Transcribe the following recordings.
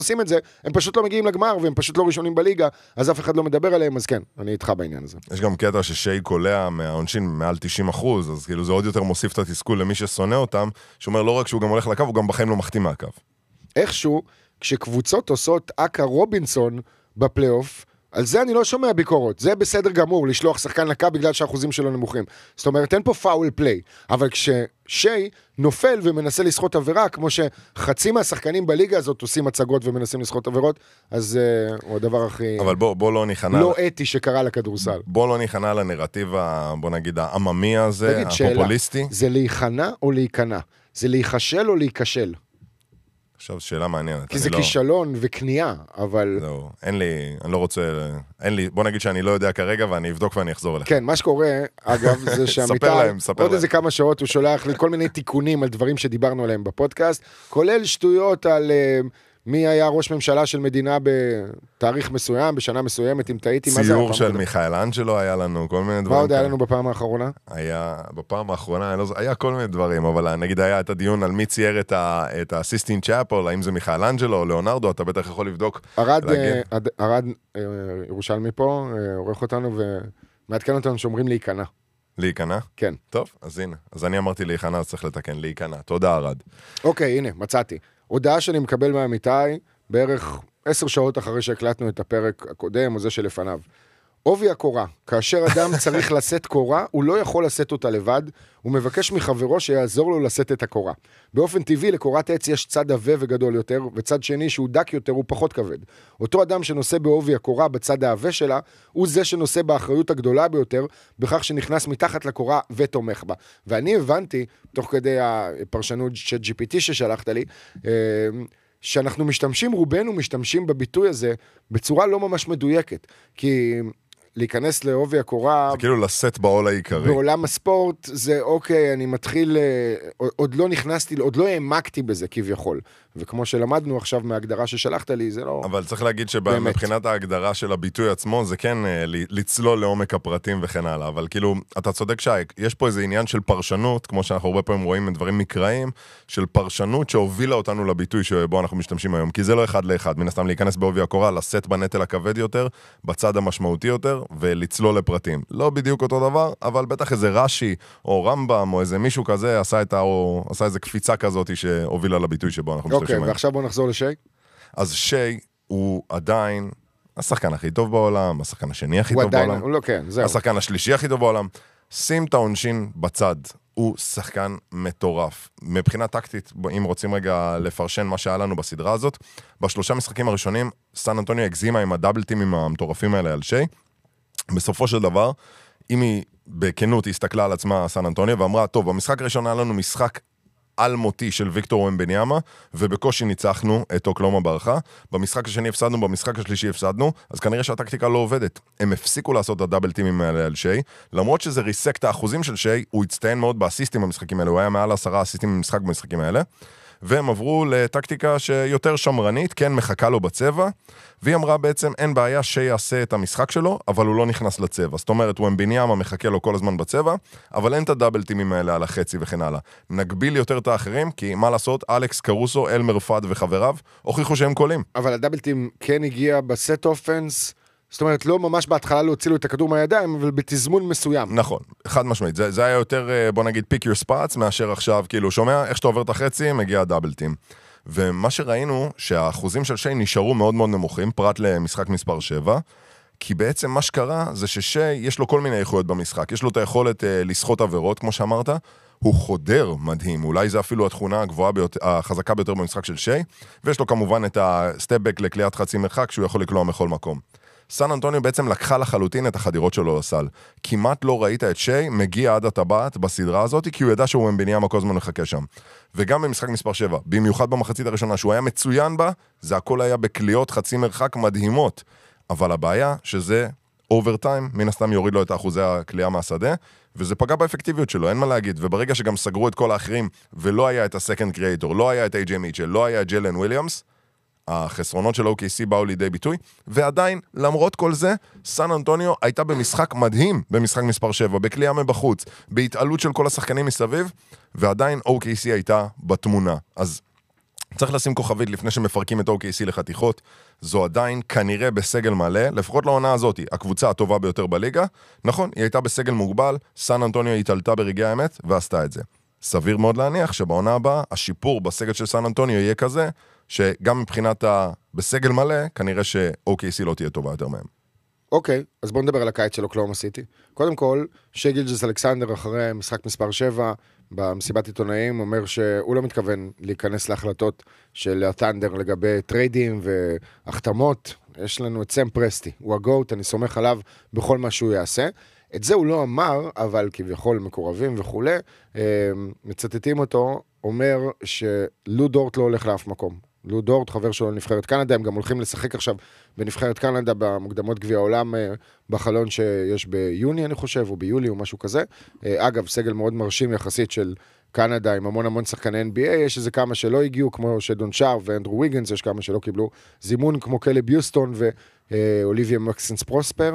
עושים את זה, הם פשוט לא מגיעים לגמר, והם פשוט לא ראשונים בליגה, אז אף אחד לא מדבר עליהם, אז כן, אני איתך בעניין הזה. יש גם קטע ששי קולע מהעונשין מעל 90%, אז כאילו זה עוד יותר מוסיף את התסכול למי ששונא אותם, שאומר לא רק שהוא גם הולך לקו, הוא גם בחיים לא מחתים מהקו. איכשהו, כשקבוצות עושות אקה רובינסון בפלייאוף, על זה אני לא שומע ביקורות, זה בסדר גמור, לשלוח שחקן לקה בגלל שהאחוזים שלו נמוכים. זאת אומרת, אין פה פאול פליי, אבל כששי נופל ומנסה לשחות עבירה, כמו שחצי מהשחקנים בליגה הזאת עושים הצגות ומנסים לשחות עבירות, אז הוא הדבר הכי... אבל בוא לא ניכנע... לא אתי שקרה לכדורסל. בוא לא ניכנע לנרטיב, בוא נגיד, העממי הזה, הפופוליסטי. זה להיכנע או להיכנע? זה להיכשל או להיכשל? עכשיו, שאלה מעניינת. כי זה כישלון וקנייה, אבל... זהו, אין לי, אני לא רוצה... בוא נגיד שאני לא יודע כרגע, ואני אבדוק ואני אחזור אליך. כן, מה שקורה, אגב, זה שעמיתי, עוד איזה כמה שעות הוא שולח לי כל מיני תיקונים על דברים שדיברנו עליהם בפודקאסט, כולל שטויות על מי היה ראש ממשלה של מדינה בתאריך מסוים, בשנה מסוימת, אם טעיתי, מה זה? ציור של מיכאל אנג'לו היה לנו, כל מיני דברים. מה עוד היה לנו בפעם האחרונה? בפעם האחרונה, היה כל מיני דברים, אבל נגיד היה את הדיון על מי צייר את הסיסטין צ'אפל, האם זה מיכאל אנג'לו או ליאונרדו, אתה בטח יכול לבדוק. ארד ירושלמי פה, עורך אותנו ומעדכן אותנו שאומרים להיכנע. להיכנע? כן. טוב, אז הנה. אז אני אמרתי להיכנע, אז צריך לתקן, להיכנע. תודה, ארד. אוקיי, הנה, מצאתי. הודעה שאני מקבל מהעמיתי בערך 10 שעות אחרי שהקלטנו את הפרק הקודם או זה שלפניו. עובי הקורה, כאשר אדם צריך לשאת קורה, הוא לא יכול לשאת אותה לבד, הוא מבקש מחברו שיעזור לו לשאת את הקורה. באופן טבעי לקורת עץ יש צד עבה וגדול יותר, וצד שני שהוא דק יותר הוא פחות כבד. אותו אדם שנושא בעובי הקורה בצד העבה שלה, הוא זה שנושא באחריות הגדולה ביותר, בכך שנכנס מתחת לקורה ותומך בה. ואני הבנתי, תוך כדי הפרשנות של GPT ששלחת לי, שאנחנו רובנו משתמשים בביטוי הזה בצורה לא ממש מדויקת, כי להיכנס לעובי הקורה... זה כאילו לשאת בעול העיקרי. בעולם הספורט זה אוקיי, אני מתחיל, עוד לא נכנסתי, עוד לא העמקתי בזה כביכול. וכמו שלמדנו עכשיו מההגדרה ששלחת לי, זה לא... אבל צריך להגיד שמבחינת ההגדרה של הביטוי עצמו, זה כן לצלול לעומק הפרטים וכן הלאה. אבל כאילו, אתה צודק יש פה איזה עניין של פרשנות, כמו שאנחנו הרבה פעמים רואים דברים מקראיים, של פרשנות שהובילה אותנו לביטוי שבו אנחנו משתמשים היום. כי זה לא אחד לאחד. מן הסתם להיכנס בעובי הקורה, לשאת בנטל הכבד יותר, בצד המשמעותי יותר, ולצלול לפרטים. לא בדיוק אותו דבר, אבל בטח איזה רש"י או רמב"ם או איזה מישהו כזה עשה איזה קפיצה כזאת שהובילה לביטוי שבו אנחנו משתמשים היום. אוקיי, ועכשיו בוא נחזור לשי. אז שי הוא עדיין השחקן הכי טוב בעולם, השחקן השני הכי טוב בעולם, לא, כן, זהו. השחקן השלישי הכי טוב בעולם. שים את העונשין בצד, הוא שחקן מטורף. מבחינה טקטית, אם רוצים רגע לפרשן מה שהיה לנו בסדרה הזאת, בשלושה משחקים הראשונים, סן אנטוניו הגזימה עם הדאבל טימים המטורפים האלה על שי. בסופו של דבר, אם היא בכנות הסתכלה על עצמה סן אנטוניו ואמרה, טוב, במשחק הראשון היה לנו משחק על מותי של ויקטור ומבניאמה, ובקושי ניצחנו את אוקלאומה ברכה. במשחק השני הפסדנו, במשחק השלישי הפסדנו, אז כנראה שהטקטיקה לא עובדת. הם הפסיקו לעשות את הדאבל טימים האלה על שי, למרות שזה ריסק את האחוזים של שי, הוא הצטיין מאוד באסיסטים במשחקים האלה, הוא היה מעל 10 אסיסטים במשחק במשחקים האלה, והם עברו לטקטיקה שיותר שמרנית, כן מחכה לו בצבע, והיא אמרה בעצם אין בעיה שיעשה את המשחק שלו, אבל הוא לא נכנס לצבע. זאת אומרת, הוא אמביניאמה מחכה לו כל הזמן בצבע, אבל אין את הדאבל טימים האלה על החצי וכן הלאה. נגביל יותר את האחרים, כי מה לעשות, אלכס קרוסו, אלמר פאד וחבריו, הוכיחו שהם קולים. אבל הדאבל טים כן הגיע בסט אופנס, זאת אומרת, לא ממש בהתחלה לא הוצילו את הכדור מהידיים, אבל בתזמון מסוים. נכון, חד משמעית. זה היה יותר, בוא נגיד, pick your spots, מאשר עכשיו, כאילו, שומע, איך שאתה עובר את החצי, מגיע הדאבל טים. ומה שראינו, שהאחוזים של שי נשארו מאוד מאוד נמוכים, פרט למשחק מספר 7, כי בעצם מה שקרה, זה ששי, יש לו כל מיני איכויות במשחק. יש לו את היכולת לשחות עבירות, כמו שאמרת, הוא חודר מדהים, אולי זה אפילו התכונה הגבוהה ביותר, החזקה ביותר במשחק של שי, ויש לו כמובן את הסטפבק לקליעת חצי מרחק, שהוא יכול לקלוע מכל מקום. סן אנטוניו בעצם לקחה לחלוטין את החדירות שלו לסל. כמעט לא ראית את שי מגיע עד הטבעת בסדרה הזאת, כי הוא ידע שהוא אמביניאמה כל הזמן מחכה שם. וגם במשחק מספר 7, במיוחד במחצית הראשונה, שהוא היה מצוין בה, זה הכל היה בקליעות חצי מרחק מדהימות. אבל הבעיה שזה אוברטיים, מן הסתם יוריד לו את אחוזי הקליעה מהשדה, וזה פגע באפקטיביות שלו, אין מה להגיד. וברגע שגם סגרו את כל האחרים, ולא היה את הסקנד קריאטור, לא היה את איי-ג'יי מיטשל, לא היה את ג'לן וויליאמס, החסרונות של OKC באו לידי ביטוי, ועדיין, למרות כל זה, סן אנטוניו הייתה במשחק מדהים, במשחק מספר 7, בקליעה מבחוץ, בהתעלות של כל השחקנים מסביב, ועדיין OKC הייתה בתמונה. אז צריך לשים כוכבית לפני שמפרקים את OKC לחתיכות, זו עדיין כנראה בסגל מלא, לפחות לעונה הזאת, הקבוצה הטובה ביותר בליגה, נכון, היא הייתה בסגל מוגבל, סן אנטוניו התעלתה ברגעי האמת, ועשתה את זה. סביר מאוד להניח שבעונה הבאה, השיפור בסגל של סן אנטוניו יהיה כזה, שגם מבחינת בסגל מלא, כנראה ש-OKC לא תהיה טובה יותר מהם. אוקיי, אז בואו נדבר על הקיץ של אוקלהומה סיטי. קודם כל, שי גילג'וס-אלכסנדר אחרי משחק מספר 7, במסיבת עיתונאים, אומר שהוא לא מתכוון להיכנס להחלטות של הטנדר לגבי טריידים והחתמות. יש לנו את סם פרסטי, הוא הגוט, אני סומך עליו בכל מה שהוא יעשה. את זה הוא לא אמר, אבל כביכול מקורבים וכו', מצטטים אותו, אומר שלו דורט לא הולך לאף מקום. לו דורט, חבר שלו לנבחרת קנדה, הם גם הולכים לשחק עכשיו בנבחרת קנדה במוקדמות גביע העולם בחלון שיש ביוני, אני חושב, או ביולי או משהו כזה. אגב, סגל מאוד מרשים יחסית של קנדה עם המון שחקני NBA, יש איזה כמה שלא הגיעו, כמו שדון שר ואנדרו ויגנס, יש כמה שלא קיבלו זימון, כמו קלב יוסטון ואוליביה מקסנס פרוספר.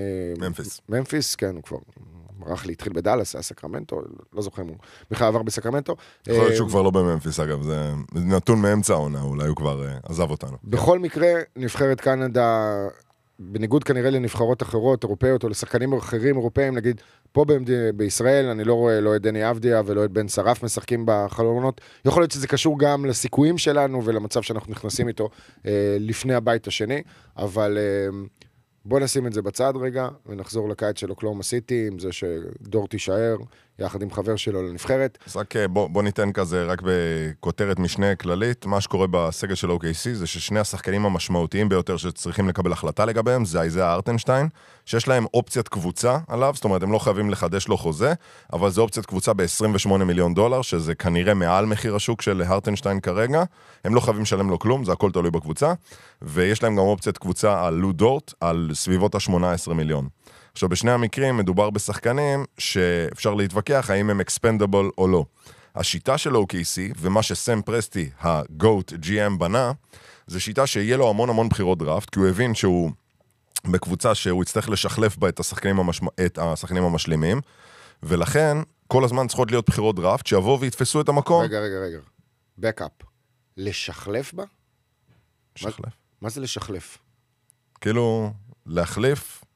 ממפיס, כן, הוא כבר מרח לי, התחיל בדלס, היה סקרמנטו, לא זוכר אם הוא בכלל עבר בסקרמנטו. יכול להיות שהוא כבר לא בממפיס, אגב, זה נתון מאמצע העונה, אולי הוא כבר עזב אותנו. בכל מקרה, נבחרת קנדה, בניגוד כנראה לנבחרות אחרות, אירופאיות, או לשחקנים אחרים אירופאים, נגיד, פה בישראל, אני לא רואה לא את דני אבדיה ולא את בן שרף משחקים בחלונות, יכול להיות שזה קשור גם לסיכויים שלנו ולמצב שאנחנו נכנסים איתו לפני הבית השני, אבל בוא נשים את זה בצד רגע, ונחזור לקיץ של אוקלהומה סיטי, עם זה שדורט יישאר, יחד עם חבר שלו לנבחרת. אז רק בוא ניתן כזה, רק בכותרת משנה כללית, מה שקורה בסגל של OKC, זה ששני השחקנים המשמעותיים ביותר שצריכים לקבל החלטה לגביהם, זה איזיה ארטנשטיין, שיש להם אופציית קבוצה עליו, זאת אומרת, הם לא חייבים לחדש לו חוזה, אבל זה אופציית קבוצה ב$28 מיליון, שזה כנראה מעל מחיר השוק של ארטנשטיין כרגע, הם לא חייבים לשלם לו כלום, זה הכל תלוי בקבוצה, ויש להם גם אופציית קבוצה על לו דורט, על סביבות ה$18 מיליון. עכשיו, בשני המקרים מדובר בשחקנים שאפשר להתווכח האם הם אקספנדבל או לא. השיטה של OKC, ומה שסם פרסטי, הגוט GM בנה, זה שיטה שיהיה לו המון בחירות דראפט, כי הוא הבין שהוא בקבוצה שהוא יצטרך לשחלף בה את השחקנים המשלימים, ולכן כל הזמן צריכות להיות בחירות דראפט, שיבואו ויתפסו את המקום. רגע. בקאפ. לשחלף בה? שחלף. מה זה לשחלף? כאילו, להחליף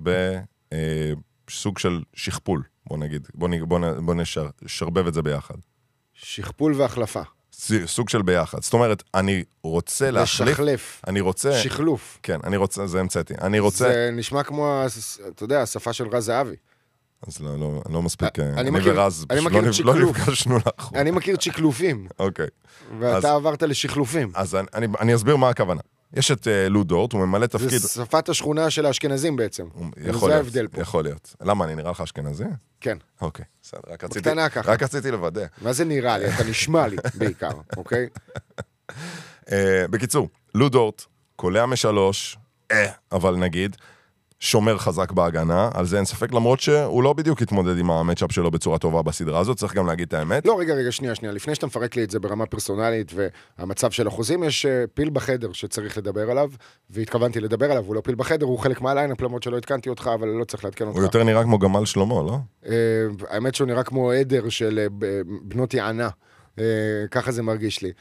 בסוג של שכפול, בוא נגיד, בוא נשרבב את זה ביחד. שכפול והחלפה. סוג של ביחד. זאת אומרת, אני רוצה להחליף. לשחלף. אני רוצה. שחלוף. כן, אני רוצה, זה המצאתי. אני רוצה. זה נשמע כמו, אתה יודע, השפה של רז זהבי. אז לא מספיק, אני ורז לא נפגשנו לאחור. אני מכיר צ'יקלופים. אוקיי. ואתה עברת לשכלופים. אז אני אסביר מה הכוונה. יש את לו דורט, הוא ממלא תפקיד. זה שפת השכונה של האשכנזים בעצם. יכול להיות, יכול להיות. למה, אני נראה לך אשכנזי? כן. אוקיי, בסדר. רק רציתי לוודא. מה זה נראה לי? אתה נשמע לי בעיקר, אוקיי? בקיצור, לו דורט, קולע משלוש, אבל נגיד, שומר חזק בהגנה, על זה אין ספק, למרות שהוא לא בדיוק התמודד עם המאצ'אפ שלו בצורה טובה בסדרה הזאת, צריך גם להגיד את האמת. לא, רגע, שנייה, לפני שאתה מפרק לי את זה ברמה פרסונלית והמצב של החוזים, יש פיל בחדר שצריך לדבר עליו, והתכוונתי לדבר עליו, הוא לא פיל בחדר, הוא חלק מהליינאפ, למרות שלא התקנתי אותך, אבל לא צריך להתקן אותך. הוא יותר נראה כמו גמל שלמה, לא? האמת שהוא נראה כמו עדר של בנות יענה, ככה זה מרגיש לי.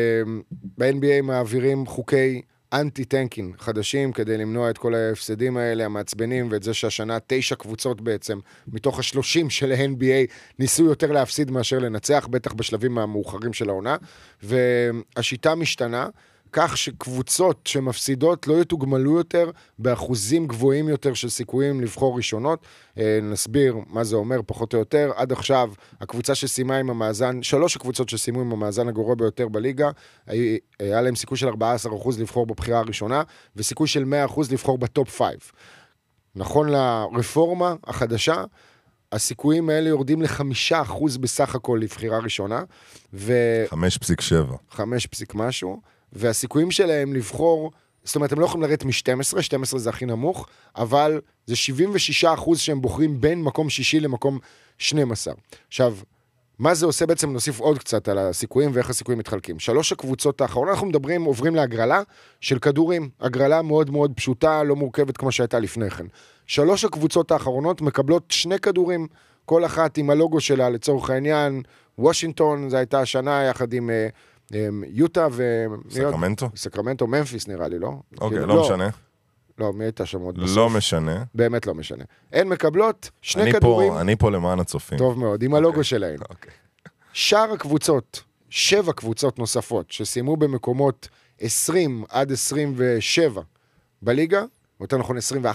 ב-NBA מעבירים חוקי אנטי-טנקין חדשים, כדי למנוע את כל ההפסדים האלה, המעצבנים, ואת זה שהשנה 9 קבוצות בעצם, מתוך ה-30 של ה-NBA, ניסו יותר להפסיד מאשר לנצח, בטח בשלבים המאוחרים של העונה, והשיטה משתנה, כך שקבוצות שמפסידות לא יתוגמלו יותר, באחוזים גבוהים יותר של סיכויים לבחור ראשונות. נסביר מה זה אומר פחות או יותר. עד עכשיו, הקבוצה שסיימה עם המאזן, 3 הקבוצות שסיימו עם המאזן הגרוע ביותר בליגה, היה להם סיכוי של 14% לבחור בבחירה הראשונה, וסיכוי של 100% לבחור בטופ 5. נכון לרפורמה החדשה, הסיכויים האלה יורדים ל5% בסך הכל לבחירה ראשונה, 5.7. 5 משהו. והסיכויים שלהם לבחור, זאת אומרת, הם לא יכולים לרדת מ-12, 12 זה הכי נמוך, אבל זה 76% שהם בוחרים בין מקום 6 למקום 12. עכשיו, מה זה עושה בעצם? נוסיף עוד קצת על הסיכויים ואיך הסיכויים מתחלקים. 3 הקבוצות האחרונות, אנחנו עוברים להגרלה של כדורים, הגרלה מאוד מאוד פשוטה, לא מורכבת כמו שהייתה לפני כן. 3 הקבוצות האחרונות מקבלות 2 כדורים, כל אחת עם הלוגו שלה לצורך העניין, וושינגטון, זו הייתה השנה יחד עם יוטה סקרמנטו? סקרמנטו, ממפיס נראה לי, לא? אוקיי, לא משנה. לא, מי הייתה שם עוד בסוף? לא משנה. באמת לא משנה. הן מקבלות שני כדורים. אני פה למען הצופים. טוב מאוד, עם הלוגו שלהן. שאר הקבוצות, 7 קבוצות נוספות, שסיימו במקומות 20 עד 27 בליגה, יותר נכון 21